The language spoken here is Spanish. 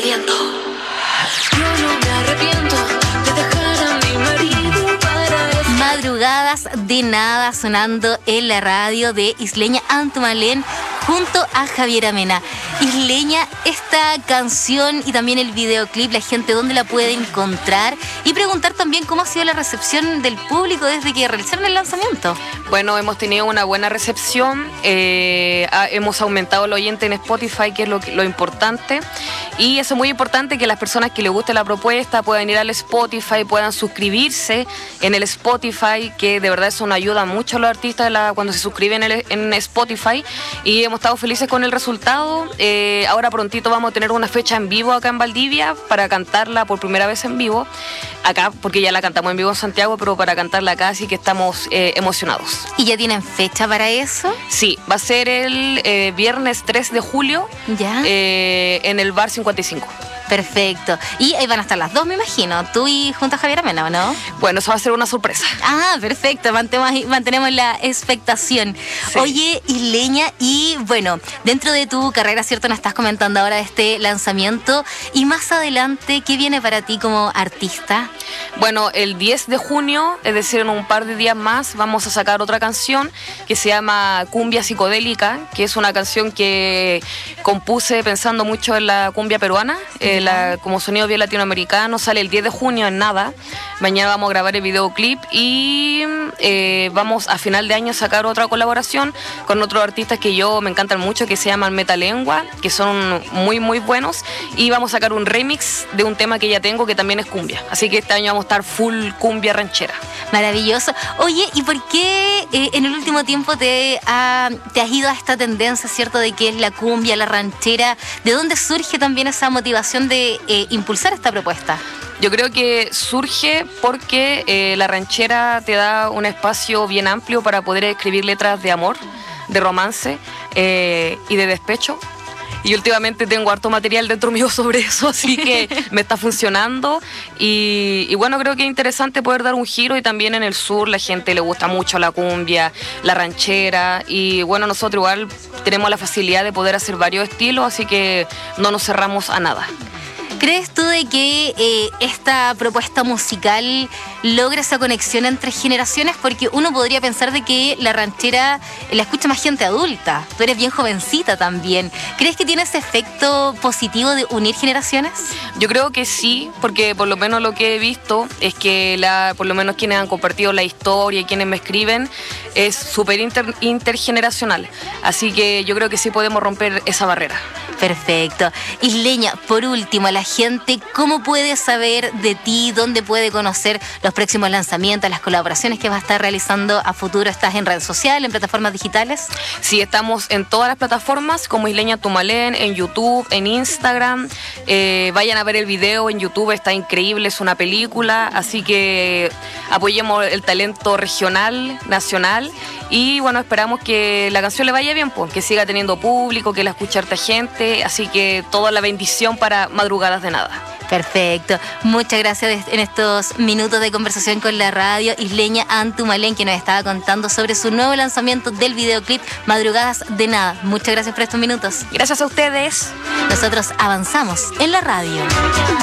arrepiento. Yo no me arrepiento de dejar a mi marido para eso. Madrugadas de nada sonando en la radio de Isleña Antumalén junto a Javiera Mena. Isleña, esta canción y también el videoclip, la gente dónde la puede encontrar, y preguntar también cómo ha sido la recepción del público desde que realizaron el lanzamiento. Bueno, hemos tenido una buena recepción, hemos aumentado el oyente en Spotify, que es lo importante, y eso es muy importante, que las personas que les guste la propuesta puedan ir al Spotify, puedan suscribirse en el Spotify, que de verdad eso nos ayuda mucho a los artistas cuando se suscriben en Spotify, y hemos estado felices con el resultado. Ahora prontito vamos a tener una fecha en vivo acá en Valdivia para cantarla por primera vez en vivo, acá porque ya la cantamos en vivo en Santiago, pero para cantarla acá sí que estamos emocionados. ¿Y ya tienen fecha para eso? Sí, va a ser el viernes 3 de julio ¿Ya? En el Bar 55. Perfecto. Y ahí van a estar las dos, me imagino, tú y junto a Javiera Mena, ¿o no? Bueno, eso va a ser una sorpresa. Ah, perfecto, mantenemos la expectación. Sí. Oye, Isleña, y bueno, dentro de tu carrera, ¿cierto? Nos estás comentando ahora de este lanzamiento, y más adelante, ¿qué viene para ti como artista? Bueno, el 10 de junio, es decir, en un par de días más, vamos a sacar otra canción que se llama Cumbia Psicodélica, que es una canción que compuse pensando mucho en la cumbia peruana, como sonido bien latinoamericano. Sale el 10 de junio en nada. Mañana vamos a grabar el videoclip y vamos a final de año a sacar otra colaboración con otros artistas que me encantan mucho, que se llaman Metalengua, que son muy muy buenos, y vamos a sacar un remix de un tema que ya tengo que también es cumbia, así que este año vamos a estar full cumbia ranchera. Maravilloso. Oye, ¿y por qué en el último tiempo te has ido a esta tendencia, cierto, de que es la cumbia, la ranchera? ¿De dónde surge también esa motivación de impulsar esta propuesta? Yo creo que surge porque la ranchera te da un espacio bien amplio para poder escribir letras de amor, de romance y de despecho. Y últimamente tengo harto material dentro mío sobre eso, así que me está funcionando. Y bueno, creo que es interesante poder dar un giro, y también en el sur la gente le gusta mucho la cumbia, la ranchera, y bueno, nosotros igual tenemos la facilidad de poder hacer varios estilos, así que no nos cerramos a nada. ¿Crees tú de que esta propuesta musical logra esa conexión entre generaciones? Porque uno podría pensar de que la ranchera la escucha más gente adulta. Tú eres bien jovencita también. ¿Crees que tiene ese efecto positivo de unir generaciones? Yo creo que sí, porque por lo menos lo que he visto es que por lo menos quienes han compartido la historia y quienes me escriben es súper intergeneracional. Así que yo creo que sí podemos romper esa barrera. Perfecto. Isleña, por último, a la gente, ¿cómo puede saber de ti? ¿Dónde puede conocer los próximos lanzamientos, las colaboraciones que vas a estar realizando a futuro? ¿Estás en redes sociales, en plataformas digitales? Sí, estamos en todas las plataformas como Isleña Antumalén, en YouTube, en Instagram. Vayan a ver el video en YouTube, está increíble, es una película, así que apoyemos el talento regional, nacional, y bueno, esperamos que la canción le vaya bien, pues, que siga teniendo público, que la escuche harta gente, así que toda la bendición para Madrugadas de Nada. Perfecto. Muchas gracias en estos minutos de conversación con la radio. Isleña Antumalén, que nos estaba contando sobre su nuevo lanzamiento del videoclip Madrugadas de Nada. Muchas gracias por estos minutos. Gracias a ustedes. Nosotros avanzamos en la radio.